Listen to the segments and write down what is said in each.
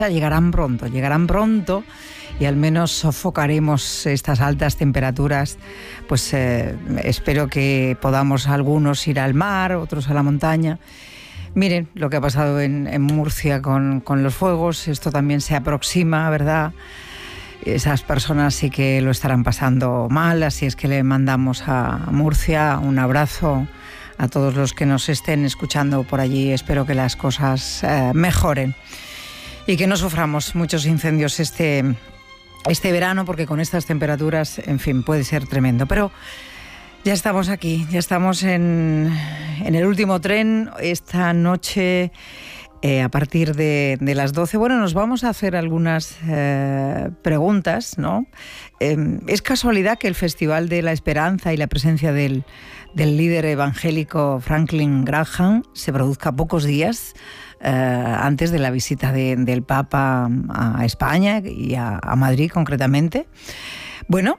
llegarán pronto y al menos sofocaremos estas altas temperaturas. Pues espero que podamos algunos ir al mar, otros a la montaña. Miren lo que ha pasado en Murcia con los fuegos. Esto también se aproxima, ¿verdad? Esas personas sí que lo estarán pasando mal, así es que le mandamos a Murcia un abrazo a todos los que nos estén escuchando por allí. Espero que las cosas mejoren y que no suframos muchos incendios este verano, porque con estas temperaturas, en fin, puede ser tremendo. Pero ya estamos aquí, ya estamos en el último tren esta noche. A partir de las 12, bueno, nos vamos a hacer algunas preguntas, ¿no? Es casualidad que el Festival de la Esperanza y la presencia del líder evangélico Franklin Graham se produzca pocos días antes de la visita del Papa a España y a Madrid concretamente. Bueno,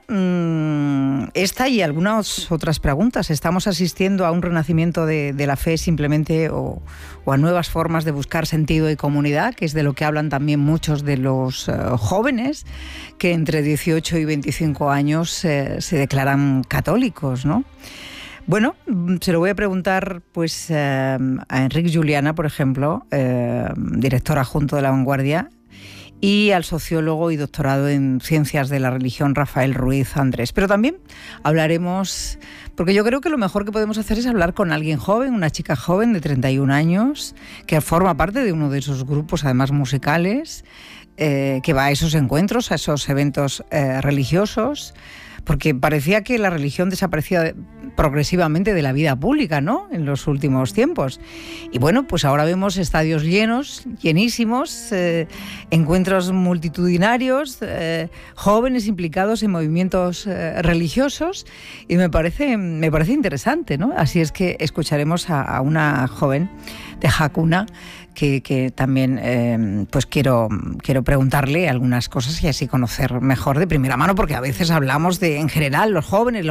esta y algunas otras preguntas. ¿Estamos asistiendo a un renacimiento de la fe simplemente o a nuevas formas de buscar sentido y comunidad, que es de lo que hablan también muchos de los jóvenes que entre 18 y 25 años se declaran católicos, ¿no? Bueno, se lo voy a preguntar pues a Enric Juliana, por ejemplo, director adjunto de La Vanguardia, y al sociólogo y doctorado en Ciencias de la Religión Rafael Ruiz Andrés. Pero también hablaremos, porque yo creo que lo mejor que podemos hacer es hablar con alguien joven, una chica joven de 31 años, que forma parte de uno de esos grupos, además musicales, que va a esos encuentros, a esos eventos religiosos, porque parecía que la religión desaparecía progresivamente de la vida pública, ¿no?, en los últimos tiempos. Y bueno, pues ahora vemos estadios llenos, llenísimos, encuentros multitudinarios, jóvenes implicados en movimientos religiosos, y me parece interesante, ¿no? Así es que escucharemos a una joven de Hakuna que también pues quiero preguntarle algunas cosas y así conocer mejor de primera mano, porque a veces hablamos de, en general, los jóvenes,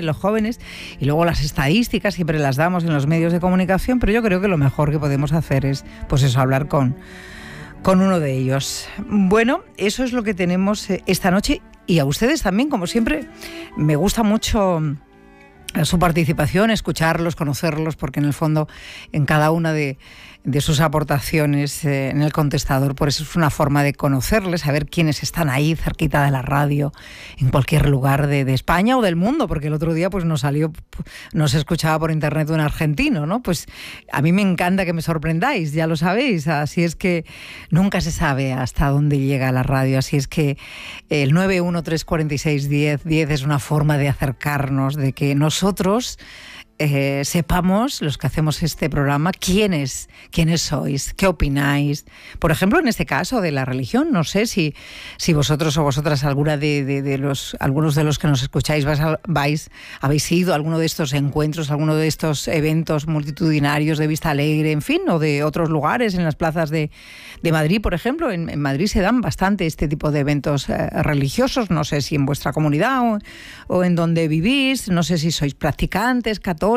y luego las estadísticas siempre las damos en los medios de comunicación, pero yo creo que lo mejor que podemos hacer es, pues eso, hablar con uno de ellos. Bueno, eso es lo que tenemos esta noche, y a ustedes también, como siempre, me gusta mucho su participación, escucharlos, conocerlos, porque en el fondo en cada una de sus aportaciones en el contestador, por eso es una forma de conocerles, saber quiénes están ahí cerquita de la radio, en cualquier lugar de España o del mundo, porque el otro día pues nos escuchaba por internet un argentino, ¿no? Pues a mí me encanta que me sorprendáis, ya lo sabéis, así es que nunca se sabe hasta dónde llega la radio, así es que el 913461010 es una forma de acercarnos, de que nosotros sepamos, los que hacemos este programa, quiénes sois, qué opináis. Por ejemplo, en este caso de la religión, no sé si vosotros o vosotras, algunos de los que nos escucháis, habéis ido a alguno de estos encuentros, a alguno de estos eventos multitudinarios de Vista Alegre, en fin, o de otros lugares, en las plazas de Madrid, por ejemplo. En Madrid se dan bastante este tipo de eventos religiosos. No sé si en vuestra comunidad o en donde vivís, no sé si sois practicantes, católicos,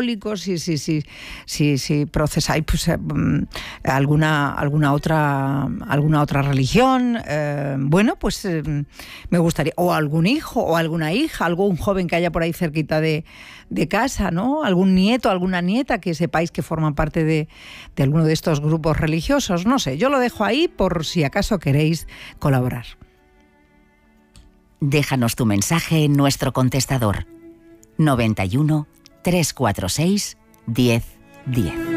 si procesáis pues, alguna otra religión. Bueno, pues me gustaría, o algún hijo o alguna hija, algún joven que haya por ahí cerquita de casa, ¿no? Algún nieto, alguna nieta que sepáis que forman parte de alguno de estos grupos religiosos. No sé, yo lo dejo ahí por si acaso queréis colaborar. Déjanos tu mensaje en nuestro contestador 91 346 1010.